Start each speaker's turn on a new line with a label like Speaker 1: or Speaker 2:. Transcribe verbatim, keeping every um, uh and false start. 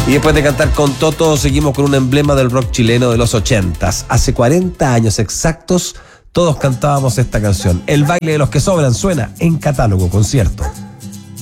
Speaker 1: Y después de cantar con Toto, seguimos con un emblema del rock chileno de los ochentas. Hace cuarenta años exactos, todos cantábamos esta canción. El baile de los que sobran suena en Catálogo Concierto.